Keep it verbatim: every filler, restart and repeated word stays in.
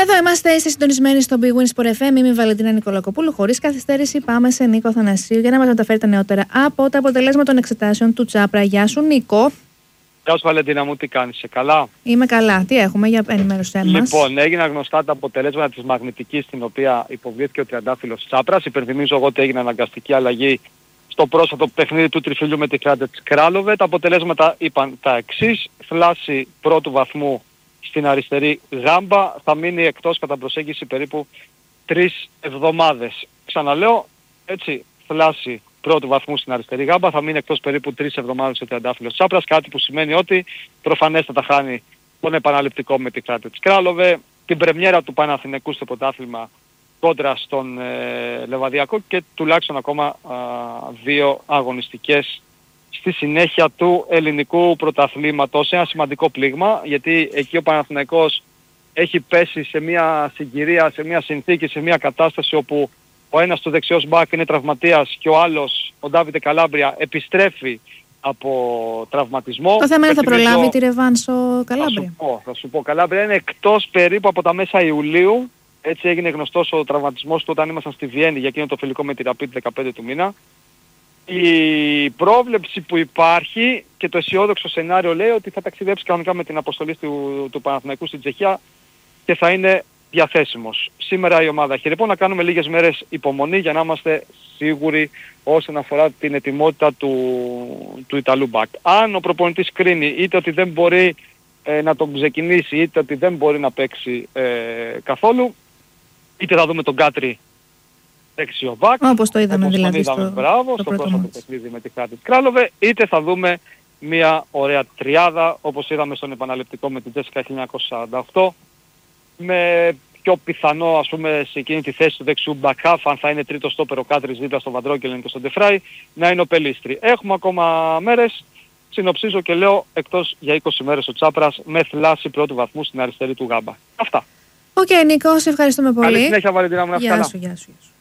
Εδώ είμαστε, είστε συντονισμένοι στο Big Win Sport εφ εμ. Είμαι η Βαλεντίνα Νικολακοπούλου. Χωρίς καθυστέρηση, πάμε σε Νίκο Αθανασίου για να μας μεταφέρει τα νεότερα από τα αποτελέσματα των εξετάσεων του Τσάπρα. Γεια σου, Νίκο. Γεια σου, Βαλεντίνα μου, τι κάνεις, σε καλά? Είμαι καλά. Τι έχουμε για ενημέρωσέ μας? Λοιπόν, έγιναν γνωστά τα αποτελέσματα της μαγνητικής, στην οποία υποβλήθηκε ο τριαντάφυλλος Τσάπρας. Υπενθυμίζω εγώ ότι έγινε αναγκαστική αλλαγή στο πρόσφατο παιχνίδι του τριφύλιου με τη Κράτετς Κράλοβε. Τα αποτελέσματα είπαν τα εξής: φλάση πρώτου βαθμού στην αριστερή γάμπα, θα μείνει εκτός κατά προσέγγιση περίπου τρεις εβδομάδες. Ξαναλέω, έτσι, φλάση πρώτου βαθμού στην αριστερή γάμπα, θα μείνει εκτός περίπου τρεις εβδομάδες ο τριαντάφυλλος Τσάπρας, κάτι που σημαίνει ότι προφανέστατα χάνει τον επαναληπτικό με τη Κράτετς Κράλοβε, την πρεμιέρα του Παναθηναϊκού στο πρωτάθλημα κόντρα στον ε, Λεβαδιακό και τουλάχιστον ακόμα α, δύο αγωνιστικές στη συνέχεια του ελληνικού πρωταθλήματος. Ένα σημαντικό πλήγμα, γιατί εκεί ο Παναθηναϊκός έχει πέσει σε μια συγκυρία, σε μια συνθήκη, σε μια κατάσταση όπου ο ένας του δεξιός μπακ είναι τραυματίας και ο άλλος, ο Ντάβιντε Καλάμπρια, επιστρέφει από τραυματισμό. Το θέμα είναι θα προλάβει τη ρεβάνς ο Καλάμπρια. Θα σου πω, θα σου πω. Καλάμπρια είναι εκτός περίπου από τα μέσα Ιουλίου. Έτσι έγινε γνωστός ο τραυματισμός του όταν ήμασταν στη Βιέννη για εκείνο το φιλικό με τη Rapid δεκαπέντε του μήνα. Η πρόβλεψη που υπάρχει και το αισιόδοξο σενάριο λέει ότι θα ταξιδέψει κανονικά με την αποστολή του, του Παναθηναϊκού στην Τσεχία και θα είναι διαθέσιμος. Σήμερα η ομάδα έχει λοιπόν να κάνουμε λίγες μέρες υπομονή για να είμαστε σίγουροι όσον αφορά την ετοιμότητα του, του Ιταλού μπακ. Αν ο προπονητής κρίνει είτε ότι δεν μπορεί ε, να τον ξεκινήσει είτε ότι δεν μπορεί να παίξει ε, καθόλου, είτε θα δούμε τον Κάτρι δεξιό μπακ, όπως το είδαμε δηλαδή είδαμε, στο, μπράβο, στο, στο πρόσφατο παιχνίδι με τη Κράτετς Κράλοβε, είτε θα δούμε μια ωραία τριάδα όπως είδαμε στον επαναληπτικό με την Τζέσικα χίλια εννιακόσια σαράντα οκτώ, με πιο πιθανό ας πούμε σε εκείνη τη θέση του δεξιού μπακ-χαφ, αν θα είναι τρίτο στόπερ ο Κάτρις δίπλα στον Βαντρόγκελεν και στον Ντεφράι, να είναι ο Πελίστρη. Έχουμε ακόμα μέρες, συνοψίζω και λέω εκτός για είκοσι μέρες ο Τσάπρας με θλάση πρώτου βαθμού στην αριστερή του γάμπα. Αυτά. Οκ, okay, Νίκο, σε ευχαριστούμε πολύ. Καλή συνέχεια, Βαλεντίνα μου, να γεια σου, γεια σου, γεια σου.